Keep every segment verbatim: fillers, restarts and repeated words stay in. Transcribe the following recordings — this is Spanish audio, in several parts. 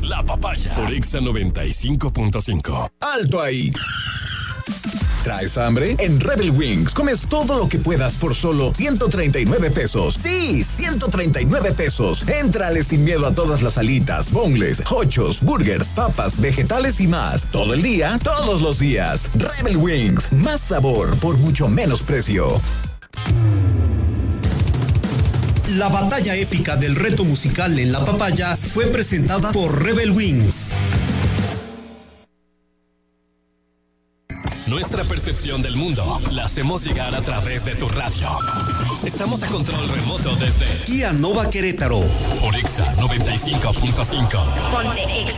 La Papaya por Exa noventa y cinco punto cinco. ¡Alto ahí! ¿Traes hambre? En Rebel Wings comes todo lo que puedas por solo ciento treinta y nueve pesos. ¡Sí! ciento treinta y nueve pesos. Éntrale sin miedo a todas las alitas, boneless, hochos, burgers, papas, vegetales y más. Todo el día, todos los días. Rebel Wings. Más sabor por mucho menos precio. La batalla épica del reto musical en La Papaya fue presentada por Rebel Wings. Nuestra percepción del mundo la hacemos llegar a través de tu radio. Estamos a control remoto desde Kia Nova Querétaro por Exa noventa y cinco punto cinco. Ponte Exa.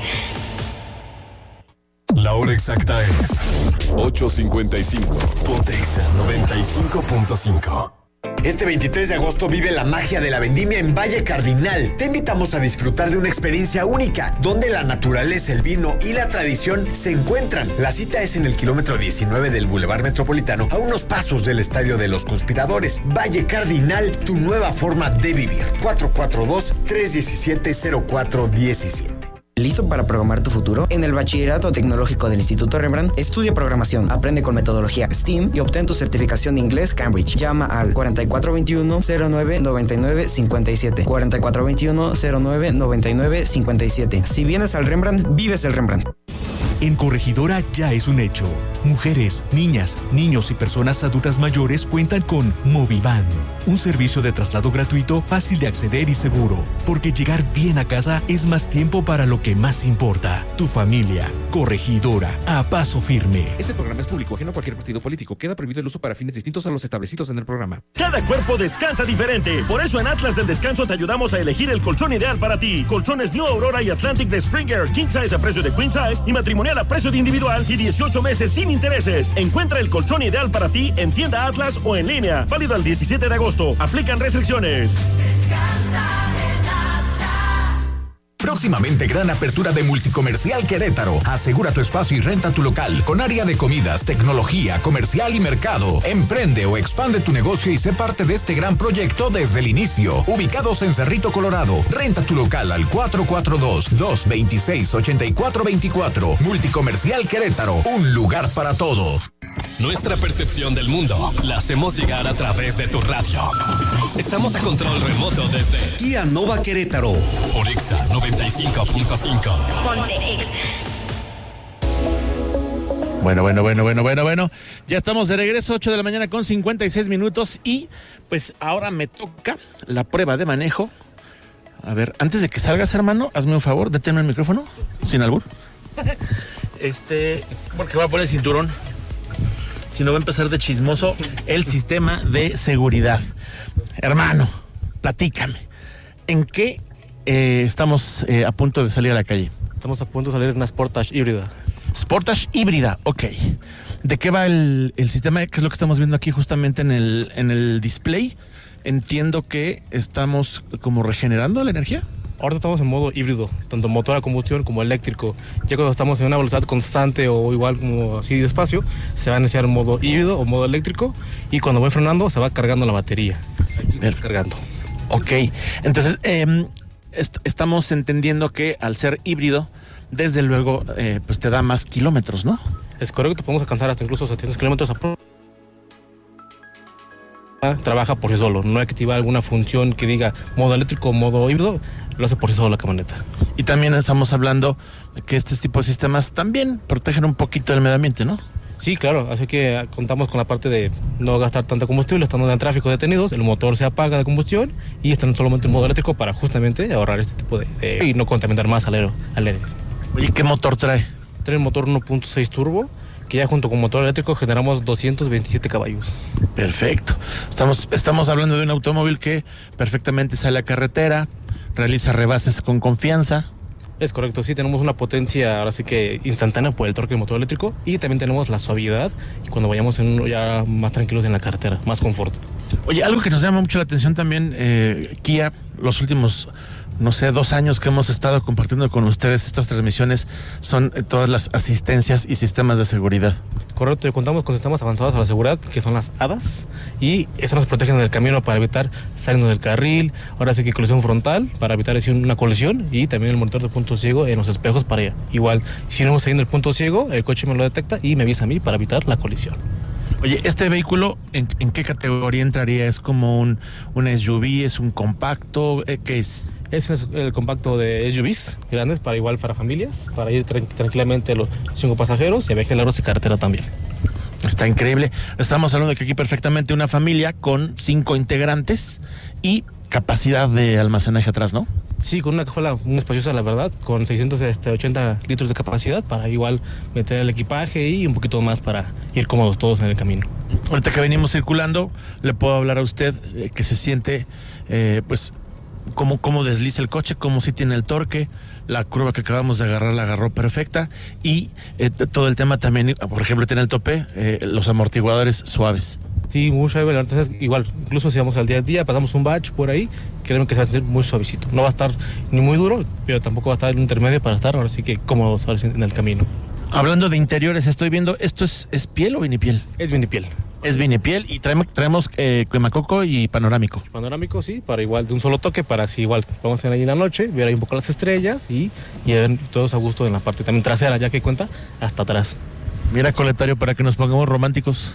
La hora exacta es ocho cincuenta y cinco. Ponte Exa noventa y cinco punto cinco. Este veintitrés de agosto vive la magia de la vendimia en Valle Cardinal. Te invitamos a disfrutar de una experiencia única, donde la naturaleza, el vino y la tradición se encuentran. La cita es en el kilómetro diecinueve del Boulevard Metropolitano, a unos pasos del Estadio de los Conspiradores. Valle Cardinal, tu nueva forma de vivir. cuatro cuatro dos, tres uno siete, cero cuatro uno siete. ¿Listo para programar tu futuro? En el Bachillerato Tecnológico del Instituto Rembrandt, estudia programación, aprende con metodología STEAM y obtén tu certificación de inglés Cambridge. Llama al cuatro cuatro dos uno, cero nueve nueve nueve cinco siete. cuatro cuatro dos uno, cero nueve nueve nueve cinco siete. Si vienes al Rembrandt, vives el Rembrandt. En Corregidora ya es un hecho. Mujeres, niñas, niños y personas adultas mayores cuentan con Movivan, un servicio de traslado gratuito, fácil de acceder y seguro, porque llegar bien a casa es más tiempo para lo que más importa, tu familia. Corregidora, a paso firme. Este programa es público, ajeno a cualquier partido político. Queda prohibido el uso para fines distintos a los establecidos en el programa. Cada cuerpo descansa diferente. Por eso en Atlas del Descanso te ayudamos a elegir el colchón ideal para ti. Colchones New Aurora y Atlantic de Springer, King Size a precio de Queen Size y matrimonial a precio de individual y dieciocho meses sin intereses. Encuentra el colchón ideal para ti en tienda Atlas o en línea. Válido al diecisiete de agosto. Aplican restricciones. Descansa. Próximamente gran apertura de Multicomercial Querétaro. Asegura tu espacio y renta tu local con área de comidas, tecnología, comercial y mercado. Emprende o expande tu negocio y sé parte de este gran proyecto desde el inicio. Ubicados en Cerrito, Colorado. Renta tu local al cuatro cuatro dos, dos dos seis, ocho cuatro dos cuatro. Multicomercial Querétaro. Un lugar para todo. Nuestra percepción del mundo la hacemos llegar a través de tu radio. Estamos a control remoto desde Kia Nova Querétaro por Exa noventa y cinco punto cinco. Ponte Exa. Bueno, bueno, bueno, bueno, bueno, bueno. Ya estamos de regreso, ocho de la mañana con cincuenta y seis minutos. Y pues ahora me toca la prueba de manejo. A ver, antes de que salgas, hermano, hazme un favor, deténme el micrófono, sin albur. Este, porque voy a poner el cinturón. Si no va a empezar de chismoso el sistema de seguridad. Hermano, platícame. ¿En qué eh, estamos eh, a punto de salir a la calle? Estamos a punto de salir en una Sportage híbrida. Sportage híbrida, ok. ¿De qué va el, el sistema? ¿Qué es lo que estamos viendo aquí justamente en el, en el display? Entiendo que estamos como regenerando la energía. Ahorita estamos en modo híbrido, tanto motor a combustión como eléctrico. Ya cuando estamos en una velocidad constante o igual como así despacio, se va a iniciar en modo híbrido o modo eléctrico y cuando voy frenando se va cargando la batería. Aquí está cargando. Ok, entonces eh, est- estamos entendiendo que al ser híbrido, desde luego, eh, pues te da más kilómetros, ¿no? Es correcto, podemos alcanzar hasta incluso setecientos kilómetros a pro- trabaja por sí solo, no activa alguna función que diga modo eléctrico o modo híbrido, lo hace por sí solo la camioneta. Y también estamos hablando de que este tipo de sistemas también protegen un poquito el medio ambiente, ¿no? Sí, claro, así que contamos con la parte de no gastar tanto combustible, estando en tráfico detenidos, el motor se apaga de combustión y están solamente en modo eléctrico para justamente ahorrar este tipo de... de y no contaminar más al aire. Al aire. Oye, ¿qué motor trae? Trae un motor uno punto seis turbo, que ya junto con motor eléctrico generamos doscientos veintisiete caballos. Perfecto. Estamos, estamos hablando de un automóvil que perfectamente sale a carretera, realiza rebases con confianza. Es correcto, sí, tenemos una potencia ahora sí que instantánea por el torque del motor eléctrico y también tenemos la suavidad y cuando vayamos en uno ya más tranquilos en la carretera, más confort. Oye, algo que nos llama mucho la atención también, eh, Kia, los últimos, no sé, dos años que hemos estado compartiendo con ustedes estas transmisiones son eh, todas las asistencias y sistemas de seguridad. correcto, contamos con sistemas avanzados a la seguridad, que son las A D A S, y estas nos protegen en el camino para evitar salirnos del carril, ahora sí que colisión frontal, para evitar así una colisión, y también el monitor de punto ciego en los espejos para igual, si no saliendo el punto ciego, el coche me lo detecta y me avisa a mí para evitar la colisión. Oye, ¿este vehículo en, en qué categoría entraría? ¿Es como un, un S U V? ¿Es un compacto? ¿Qué es? Es el compacto de S U Vs grandes para igual para familias, para ir tran- tranquilamente los cinco pasajeros y a viajar largos de carretera también. Está increíble. Estamos hablando de que aquí perfectamente una familia con cinco integrantes y capacidad de almacenaje atrás, ¿no? Sí, con una cajuela muy espaciosa, la verdad, con seiscientos ochenta litros de capacidad para igual meter el equipaje y un poquito más para ir cómodos todos en el camino. Ahorita que venimos circulando, le puedo hablar a usted eh, que se siente, eh, pues, cómo, cómo desliza el coche, cómo sí tiene el torque, la curva que acabamos de agarrar la agarró perfecta y eh, todo el tema también, por ejemplo, tiene el tope, eh, los amortiguadores suaves. Sí, muy suave, la verdad es igual, incluso si vamos al día a día, pasamos un batch por ahí, créeme que se va a sentir muy suavecito. No va a estar ni muy duro, pero tampoco va a estar en un intermedio para estar ahora sí que cómodos ahora sí en el camino. Hablando de interiores, estoy viendo, ¿esto es, es piel o vinipiel? Es vinipiel. Es vinipiel y traemos, traemos eh, quemacoco y panorámico. Panorámico, sí, para igual de un solo toque, para así igual vamos a ir ahí en la noche, ver ahí un poco las estrellas y, y ver todos a gusto en la parte también trasera, ya que cuenta hasta atrás. Mira, Coletario, para que nos pongamos románticos.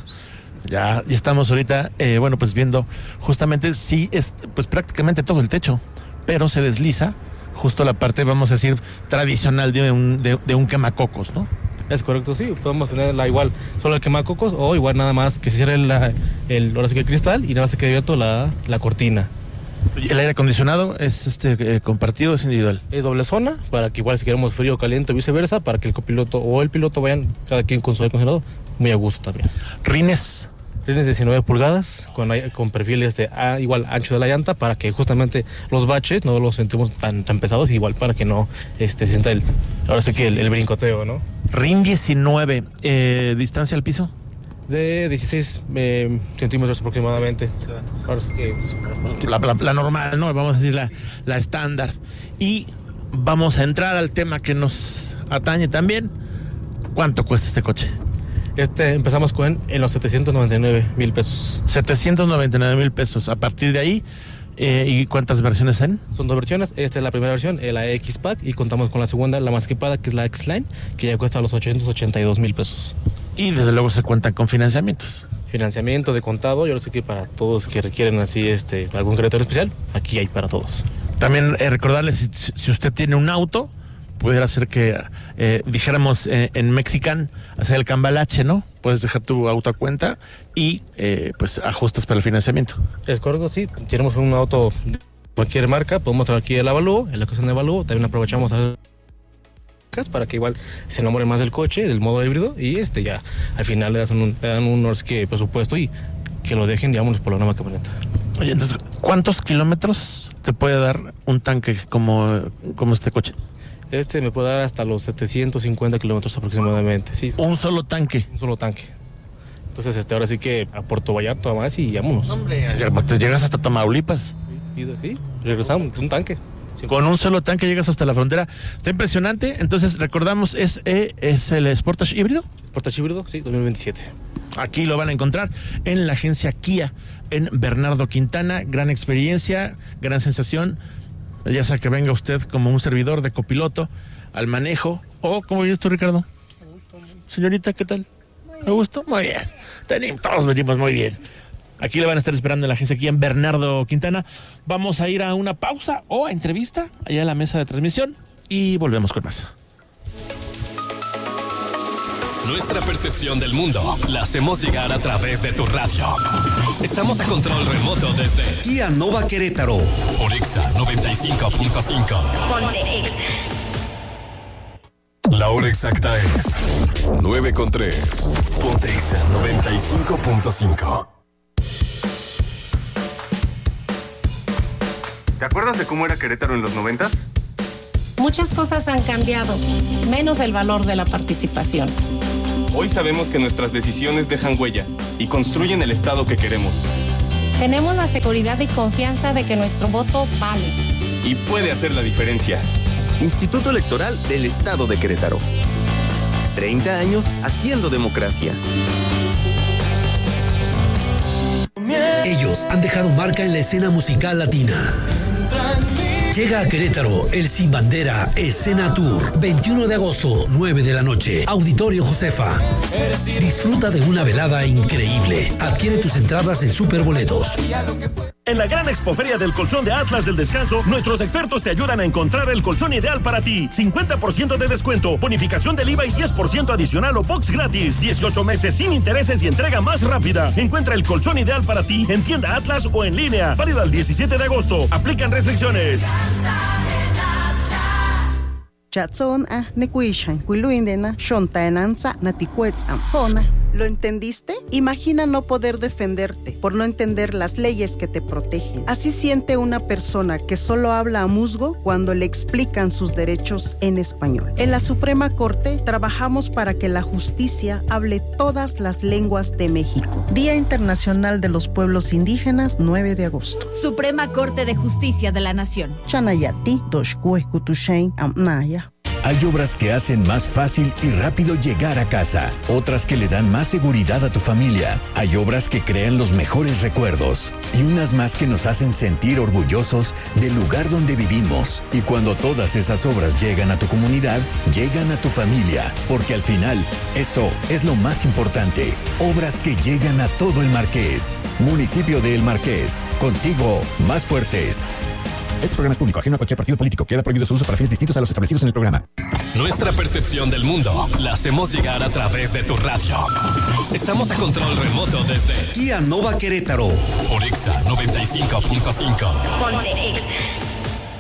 Ya, ya estamos ahorita, eh, bueno, pues viendo justamente, sí, es pues prácticamente todo el techo, pero se desliza justo la parte, vamos a decir, tradicional de un, de, de un quemacocos, ¿no? Es correcto, sí, podemos tenerla igual, solo el quemacocos o igual nada más que se cierre la, el, ahora sí que el cristal y nada más se quede abierto la, la cortina. ¿El aire acondicionado es este eh, compartido o es individual? Es doble zona, para que igual si queremos frío o caliente o viceversa, para que el copiloto o el piloto vayan cada quien con su aire acondicionado muy a gusto también. ¿Rines? Rines de diecinueve pulgadas, con, con perfiles de A, igual ancho de la llanta, para que justamente los baches no los sentimos tan, tan pesados, igual para que no este, se sienta el, ahora sí que el, el brincoteo, ¿no? RIN diecinueve, eh, ¿distancia al piso? De dieciséis eh, centímetros aproximadamente. O sea, ahora sí que... la, la, la normal, ¿no? Vamos a decir la, la estándar. Y vamos a entrar al tema que nos atañe también. ¿Cuánto cuesta este coche? Este empezamos con en los setecientos noventa y nueve mil pesos. setecientos noventa y nueve mil pesos. A partir de ahí, eh, ¿y cuántas versiones hay? Son dos versiones. Esta es la primera versión, la X-Pack, y contamos con la segunda, la más equipada, que es la X-Line, que ya cuesta los ochocientos ochenta y dos mil pesos. Y desde luego se cuentan con financiamientos. Financiamiento de contado, yo lo sé que para todos que requieren así este algún crédito especial, aquí hay para todos. También eh, recordarles, si, si usted tiene un auto, pudiera ser que eh, dijéramos eh, en Mexican, hacer el cambalache, ¿no? Puedes dejar tu auto a cuenta y eh, pues ajustas para el financiamiento. Es correcto, sí. Tenemos un auto de cualquier marca, podemos traer aquí el avalúo, en la ocasión de avalúo, también aprovechamos a para que igual se enamoren más del coche, del modo híbrido, y este ya al final le dan un, le dan un que presupuesto y que lo dejen, digamos, por la nueva camioneta. Oye, entonces, ¿cuántos kilómetros te puede dar un tanque como, como este coche? Este me puede dar hasta los setecientos cincuenta kilómetros aproximadamente. Sí. ¿Un solo tanque? Un solo tanque. Entonces, este, ahora sí que a Puerto Vallarta más y vámonos. Hombre, te llegas hasta Tamaulipas. Sí, sí, regresamos, un tanque. Con un solo tanque llegas hasta la frontera. Está impresionante. Entonces, recordamos, es, eh, es el Sportage híbrido. Sportage híbrido, sí, dos mil veintisiete. Aquí lo van a encontrar en la agencia Kia, en Bernardo Quintana. Gran experiencia, gran sensación. Ya sea que venga usted como un servidor de copiloto al manejo. O, ¿cómo vienes tú, Ricardo? Me gusta. Señorita, ¿qué tal? ¿Me gustó? Muy bien. Tenemos, todos venimos muy bien. Aquí le van a estar esperando en la agencia aquí en Bernardo Quintana. Vamos a ir a una pausa o a entrevista allá en la mesa de transmisión y volvemos con más. Nuestra percepción del mundo la hacemos llegar a través de tu radio. Estamos a control remoto desde Kia Nova Querétaro por Exa noventa y cinco punto cinco. Ponte Exa. La hora exacta es nueve con tres. Ponte Exa noventa y cinco punto cinco. ¿Te acuerdas de cómo era Querétaro en los noventas? Muchas cosas han cambiado, menos el valor de la participación. Hoy sabemos que nuestras decisiones dejan huella y construyen el Estado que queremos. Tenemos la seguridad y confianza de que nuestro voto vale. Y puede hacer la diferencia. Instituto Electoral del Estado de Querétaro. treinta años haciendo democracia. Ellos han dejado marca en la escena musical latina. Llega a Querétaro el Sin Bandera Escena Tour, veintiuno de agosto, nueve de la noche, Auditorio Josefa. Disfruta de una velada increíble. Adquiere tus entradas en Superboletos. En la gran expoferia del colchón de Atlas del Descanso, nuestros expertos te ayudan a encontrar el colchón ideal para ti. cincuenta por ciento de descuento, bonificación del I V A y diez por ciento adicional o box gratis. dieciocho meses sin intereses y entrega más rápida. Encuentra el colchón ideal para ti en tienda Atlas o en línea. Válido al diecisiete de agosto. Aplican restricciones. Chatson a nekuishan kuiluindena shontaenanza natikuets ampona. ¿Lo entendiste? Imagina no poder defenderte por no entender las leyes que te protegen. Así siente una persona que solo habla a musgo cuando le explican sus derechos en español. En la Suprema Corte trabajamos para que la justicia hable todas las lenguas de México. Día Internacional de los Pueblos Indígenas, nueve de agosto. Suprema Corte de Justicia de la Nación. Chanayati, Doshkue Kutushain Amnaya. Hay obras que hacen más fácil y rápido llegar a casa, otras que le dan más seguridad a tu familia. Hay obras que crean los mejores recuerdos y unas más que nos hacen sentir orgullosos del lugar donde vivimos. Y cuando todas esas obras llegan a tu comunidad, llegan a tu familia, porque al final, eso es lo más importante. Obras que llegan a todo el Marqués. Municipio de El Marqués, contigo más fuertes. Este programa es público, ajeno a cualquier partido político. Queda prohibido su uso para fines distintos a los establecidos en el programa. Nuestra percepción del mundo la hacemos llegar a través de tu radio. Estamos a control remoto desde Kia Nova Querétaro. Por Exa noventa y cinco punto cinco. Ponte Exa.